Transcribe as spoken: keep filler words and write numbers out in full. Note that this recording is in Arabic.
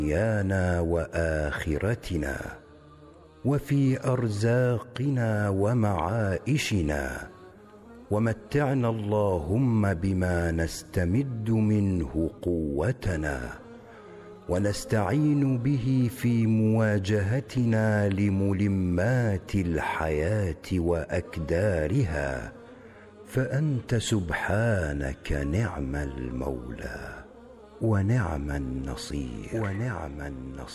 دنيانا وآخرتنا، وفي أرزاقنا ومعائشنا، ومتعنا اللهم بما نستمد منه قوتنا، ونستعين به في مواجهتنا لملمات الحياة وأكدارها، فأنت سبحانك نعم المولى ونعم النصير ونعم النصير